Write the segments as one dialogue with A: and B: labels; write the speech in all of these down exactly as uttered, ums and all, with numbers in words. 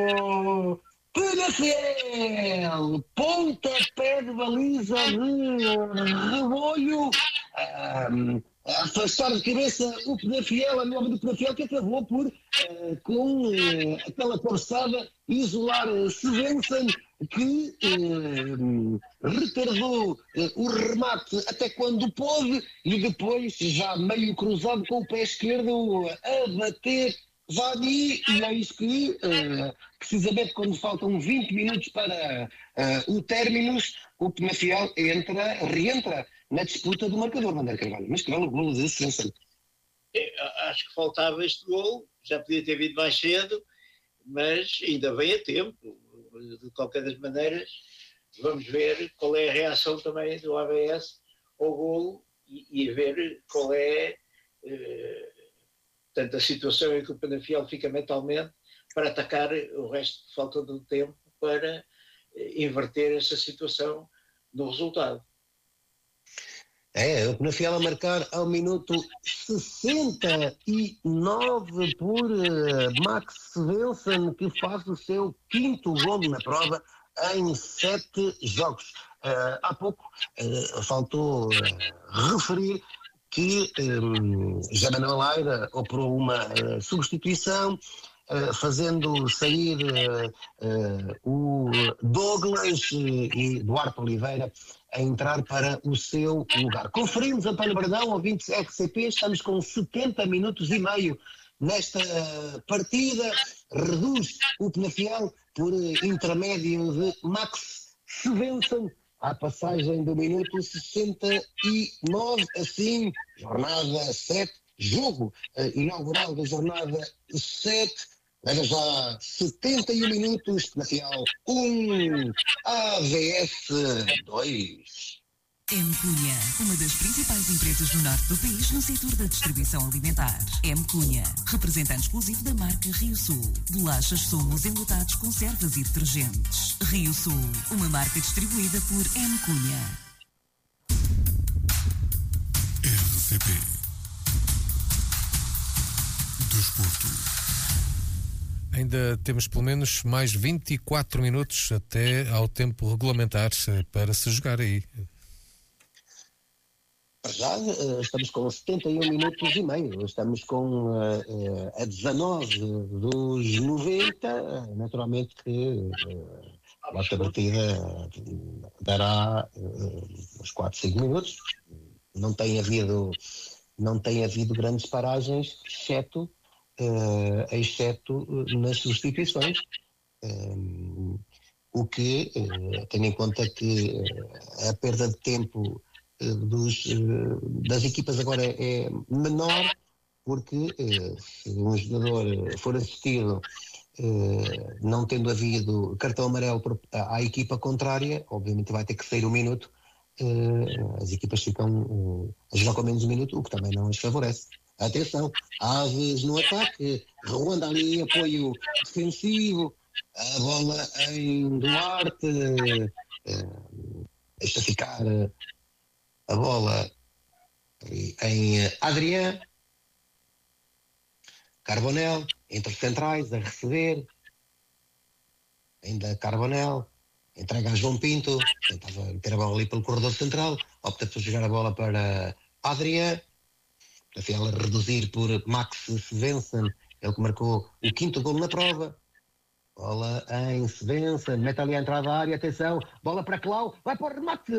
A: do Penafiel, pontapé de baliza de Rebolho, um, a afastar de cabeça o Penafiel, a nova do Penafiel, que acabou por, uh, com uh, aquela cabeçada, isolar uh, Svensson, que uh, retardou uh, o remate até quando pôde, e depois, já meio cruzado com o pé esquerdo, a bater Vani, e eis que, uh, precisamente quando faltam vinte minutos para uh, o términos, o Penafiel entra, reentra na disputa do marcador, Manuel Carvalho. Mas que belo golo de Svensson.
B: Acho que faltava este golo, já podia ter vindo mais cedo, mas ainda bem a tempo. De qualquer das maneiras, vamos ver qual é a reação também do A B S ao golo e, e ver qual é eh, portanto, a situação em que o Penafiel fica mentalmente para atacar o resto de falta do tempo para eh, inverter essa situação no resultado.
A: É, o Penafiel a marcar ao minuto sessenta e nove por uh, Max Svensson, que faz o seu quinto golo na prova em sete jogos. Uh, há pouco uh, faltou uh, referir que um, José Manuel Aira operou uma uh, substituição, Uh, fazendo sair uh, uh, o Douglas uh, e Duarte Oliveira a entrar para o seu lugar. Conferimos, António Bradão, ouvintes R C P, estamos com setenta minutos e meio nesta uh, partida, reduz o Penafiel por uh, intermédio de Max Svensson, à passagem do minuto sessenta e nove, assim, jornada sete, jogo uh, inaugural da jornada sete, Veja já, setenta e um minutos, Penafiel um, A V S dois.
C: M. Cunha, uma das principais empresas no norte do país no setor da distribuição alimentar. M. Cunha, representante exclusivo da marca Rio Sul. Bolachas, sumos, enlatados, conservas e detergentes. Rio Sul, uma marca distribuída por M. Cunha.
D: R C P Desporto.
E: Ainda temos pelo menos mais vinte e quatro minutos até ao tempo regulamentar para se jogar aí.
A: Já estamos com setenta e um minutos e meio, estamos com uh, a dezanove dos noventa, naturalmente que uh, a nossa partida dará uh, uns quatro, cinco minutos. Não tem havido, não tem havido grandes paragens, exceto Uh, exceto uh, nas substituições, um, o que, uh, tendo em conta que uh, a perda de tempo uh, dos, uh, das equipas agora é, é menor, porque uh, se um jogador for assistido uh, não tendo havido cartão amarelo à, à equipa contrária, obviamente vai ter que sair um minuto, uh, as equipas ficam uh, a jogar com menos um minuto, o que também não as favorece. Atenção, Aves no ataque, Ruanda ali em apoio defensivo, a bola em Duarte, uh, deixa ficar uh, a bola em uh, Adrián, Carbonel, entre os centrais, a receber, ainda Carbonel, entrega a João Pinto, tentava meter a bola ali pelo corredor central, opta por jogar a bola para Adrián, Penafiel a reduzir por Max Svensson, ele que marcou o quinto golo na prova. Bola em Svensson, mete ali a entrada da área, atenção, bola para Clau, vai para o remate,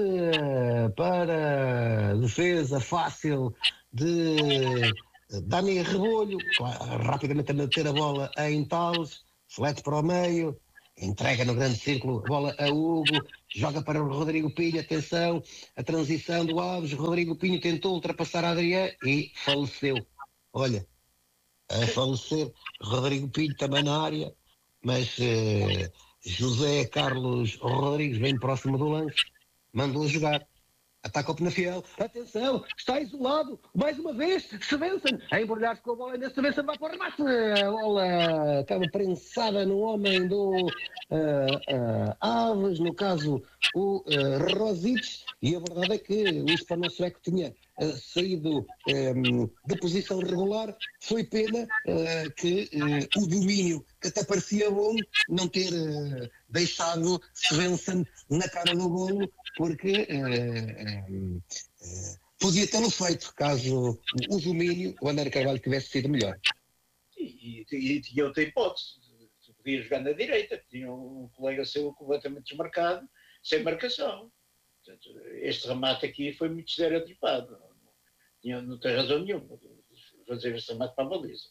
A: para defesa fácil de Dani Rebolho, rapidamente a meter a bola em Tales, flete para o meio, entrega no grande círculo, a bola a Hugo, joga para o Rodrigo Pinho, atenção, a transição do Alves, Rodrigo Pinho tentou ultrapassar a Adrián e faleceu. Olha, a falecer, Rodrigo Pinho também na área, mas eh, José Carlos Rodrigues bem próximo do lance, mandou-o jogar. Ataca o Penafiel, atenção, está isolado, mais uma vez, Svensson, a embrulhar-se com a bola, ainda Svensson vai para o remate, a bola acaba prensada no homem do uh, uh, Aves, no caso o uh, Rosic, e a verdade é que o espanhol sueco tinha uh, saído um, de posição regular, foi pena uh, que uh, o domínio que até parecia bom não ter uh, deixado Svensson na cara do golo, porque uh, uh, uh, podia tê-lo feito caso o domínio, o André Carvalho tivesse sido melhor.
B: E, e, e tinha outra hipótese, podia jogar na direita, tinha um colega seu completamente desmarcado, sem marcação. Portanto, este remate aqui foi muito estereotipado, não, não tem razão nenhuma fazer este remate para a baliza.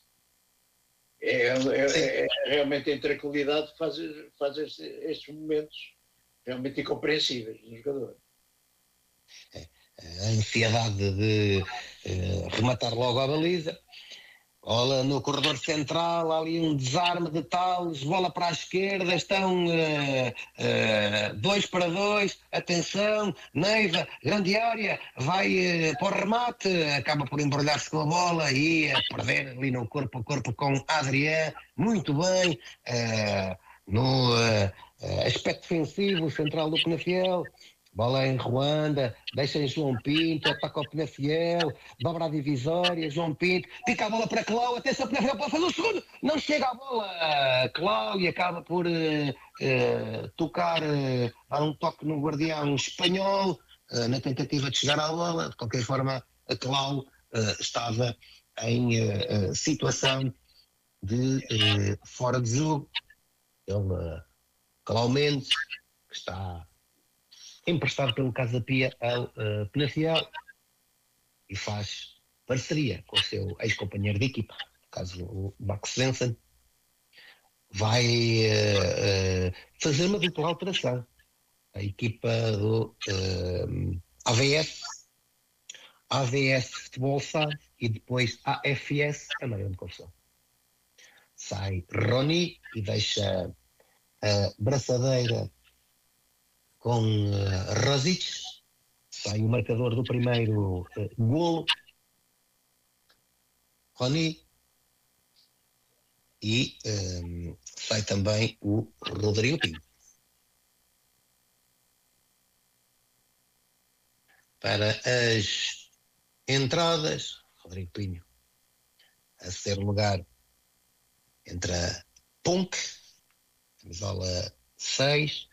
B: É, é, é realmente a intranquilidade que faz, faz este, estes momentos realmente incompreensíveis do jogador.
A: É, a ansiedade de uh, rematar logo a baliza. Olha, no corredor central, há ali um desarme de talos, bola para a esquerda, estão uh, uh, dois para dois, atenção, Neiva, grande área, vai uh, para o remate, acaba por embrulhar-se com a bola e a perder ali no corpo a corpo com Adrián, muito bem, uh, no uh, aspecto defensivo, central do Penafiel. Bola em Ruanda, deixa em João Pinto, ataca o Penafiel, dobra a divisória, João Pinto, pica a bola para Clau, atenção, Penafiel pode fazer o segundo, não chega a bola, Clau, e acaba por uh, uh, tocar, uh, dar um toque no guardião espanhol, uh, na tentativa de chegar à bola. De qualquer forma, a Clau uh, estava em uh, uh, situação de uh, fora de jogo. Ele, uh, Clau Mendes, que está emprestado pelo Casa Pia ao uh, Penafiel e faz parceria com o seu ex-companheiro de equipa, no caso o Max Svensson, vai uh, uh, fazer uma dupla alteração. A equipa do uh, A V S, A V S Futebol S A D e depois A F S, a maior de confusão. Sai Rony e deixa a braçadeira com uh, Rosic, sai o marcador do primeiro uh, golo, Rony, e um, sai também o Rodrigo Pinho. Para as entradas, Rodrigo Pinho a ser lugar entre a Punk, camisola seis,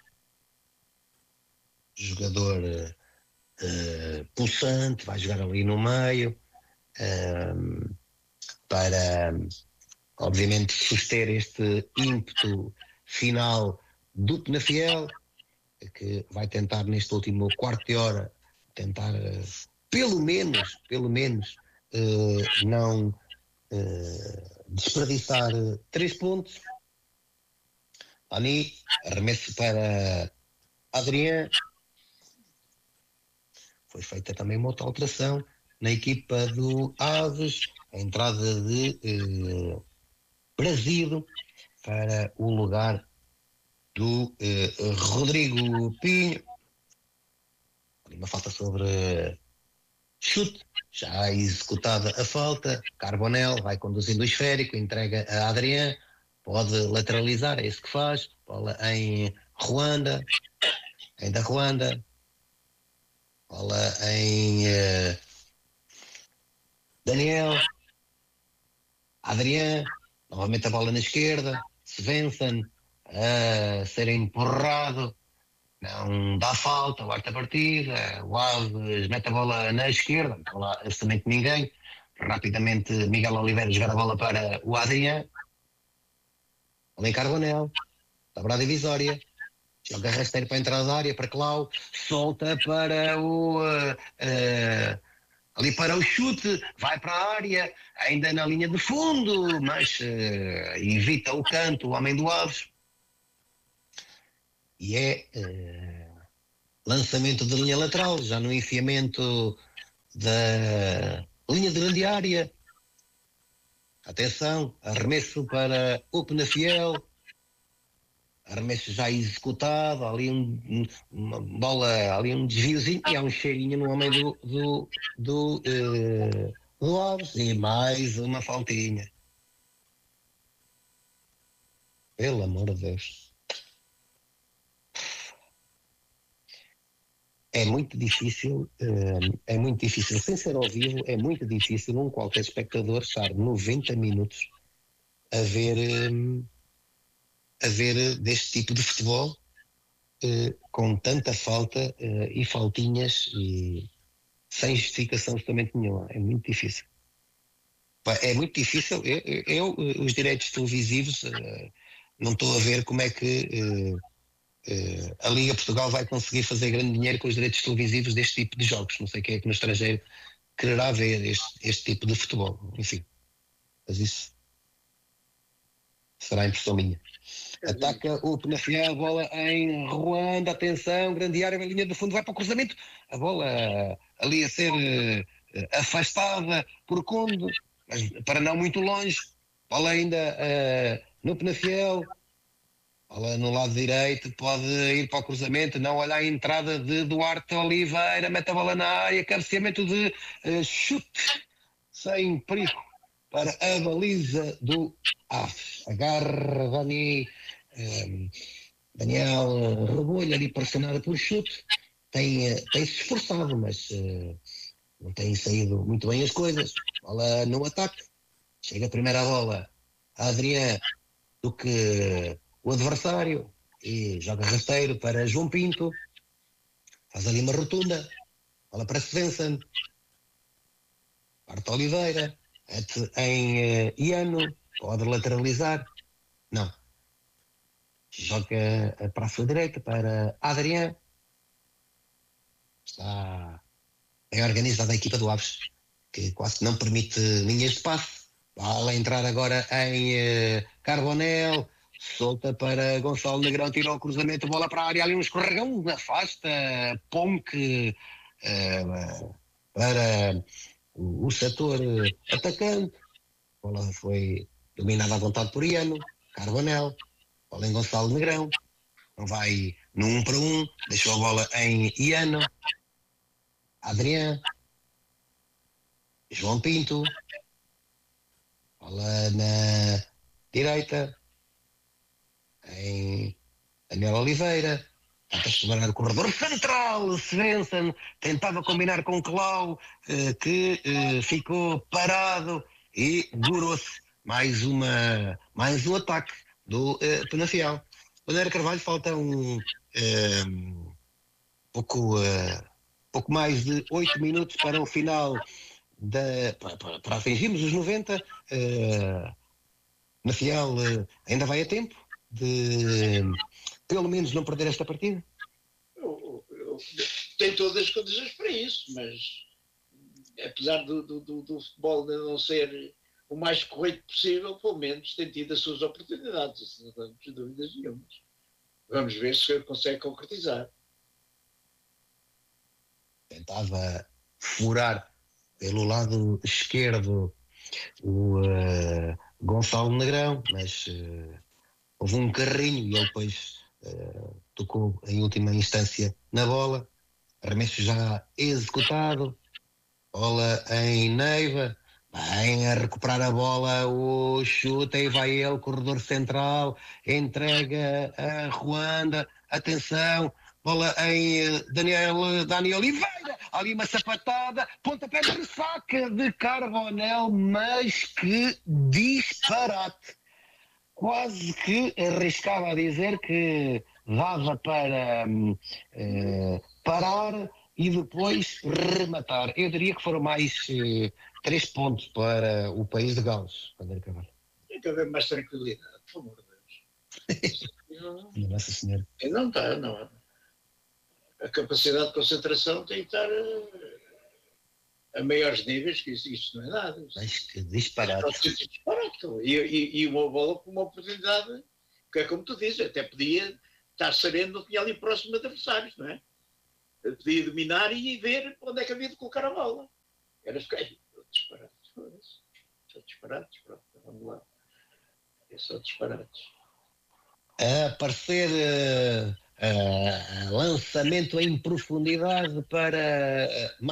A: jogador uh, pulsante, vai jogar ali no meio, uh, para, obviamente, suster este ímpeto final do Penafiel, que vai tentar, neste último quarto de hora, tentar, uh, pelo menos, pelo menos, uh, não uh, desperdiçar uh, três pontos. Ali, arremesso para Adrián. Foi feita também uma outra alteração na equipa do Aves, a entrada de eh, Brasido para o lugar do eh, Rodrigo Pinho. Uma falta sobre chute, já executada a falta. Carbonel vai conduzindo o esférico, entrega a Adrián, pode lateralizar, é isso que faz. Bola em Ruanda, ainda Ruanda. Bola em uh, Daniel, Adrián, novamente a bola na esquerda, Svensson a ser empurrado, não dá falta, quarta partida, o Alves mete a bola na esquerda, não lá absolutamente ninguém, rapidamente Miguel Oliveira jogar a bola para o Adrián, bola em Carbonel, dobra a divisória, joga rasteiro para a entrada da área, para Clau, solta para o uh, uh, ali para o chute, vai para a área, ainda na linha de fundo, mas uh, evita o canto, o homem do Aves. E é uh, lançamento de linha lateral, já no enfiamento da linha de grande área. Atenção, arremesso para o Penafiel. Arremesso já executado, ali um, um, uma bola, ali um desviozinho, e há um cheirinho no homem do, do, do, uh, do Aves, e mais uma faltinha. Pelo amor de Deus. É muito difícil, uh, é muito difícil, sem ser ao vivo, é muito difícil um qualquer espectador estar noventa minutos a ver... Um, a ver deste tipo de futebol uh, com tanta falta uh, e faltinhas e sem justificação absolutamente nenhuma. É muito difícil. É muito difícil. Eu, eu os direitos televisivos, uh, não estou a ver como é que uh, uh, a Liga Portugal vai conseguir fazer grande dinheiro com os direitos televisivos deste tipo de jogos. Não sei quem é que no estrangeiro quererá ver este, este tipo de futebol. Enfim, mas isso será a impressão minha. Ataca o Penafiel, bola em Ruanda, atenção, grande área na linha do fundo, vai para o cruzamento, a bola ali a ser uh, afastada por Conde, mas para não muito longe, bola ainda uh, no Penafiel, bola no lado direito, pode ir para o cruzamento, não olha a entrada de Duarte Oliveira, mete a bola na área, cabeceamento de uh, chute, sem perigo, para a baliza do Aves. Agarra Dani, um, Daniel Rebolho ali pressionado por chute, tem, uh, tem se esforçado, mas uh, não tem saído muito bem as coisas. Bola no ataque, chega a primeira bola a Adrián do que o adversário e joga rasteiro para João Pinto, faz ali uma rotunda, bola para Svensson, parte Oliveira, em uh, Iano, pode lateralizar, não, joga para a sua direita para Adrián, está bem organizada a equipa do Aves, que quase não permite linhas de passe. Vai entrar agora em uh, Carbonel, solta para Gonçalo Negrão, tira o cruzamento, bola para a área, ali um escorregão, afasta, Ponque uh, para o, o setor atacante, a bola foi dominada à vontade por Iano, Carbonel, bola em Gonçalo Negrão, não vai no um para um, deixou a bola em Iano, Adrián, João Pinto, bola na direita, em Daniel Oliveira, tenta explorar o corredor central, Svensson tentava combinar com Clau, eh, que eh, ficou parado e durou-se mais, uma, mais um ataque do eh, Penafiel. Bandeira Carvalho, falta um eh, pouco, eh, pouco mais de oito minutos para o final, da, para, para, para atingirmos os noventa. eh, Penafiel eh, ainda vai a tempo de pelo menos não perder esta partida?
B: Eu, eu, tem todas as condições para isso, mas apesar do, do, do, do futebol de não ser o mais correto possível, pelo menos tem tido as suas oportunidades, não temos dúvidas nenhumas. Vamos ver se consegue concretizar.
A: Tentava furar pelo lado esquerdo o uh, Gonçalo Negrão, mas uh, houve um carrinho e ele depois uh, tocou em última instância na bola. Arremesso já executado, bola em Neiva, vem a recuperar a bola, o chute, aí vai ele, corredor central, entrega a Ruanda, atenção, bola em Daniel, Daniel Oliveira, ali uma sapatada, pontapé de ressaca de Carbonel, mas que disparate. Quase que arriscava a dizer que dava para uh, parar e depois rematar. Eu diria que foram mais uh, três pontos para o país de Gales, Bandeira Carvalho.
B: Tem que haver mais tranquilidade, pelo amor de Deus. não,
A: Nossa Senhora.
B: Não está, não. A capacidade de concentração tem que estar uh, a maiores níveis, que isso, isto não é nada.
A: Mas que disparate.
B: disparate. E, e, e uma bola com uma oportunidade, que é como tu dizes, até podia estar sabendo que tinha ali próximo adversários, não é? Podia dominar e ver onde é que havia de colocar a bola. Era disparate. Só disparates, pronto, vamos lá. É só disparates.
A: A aparecer uh, uh, lançamento em profundidade para uh,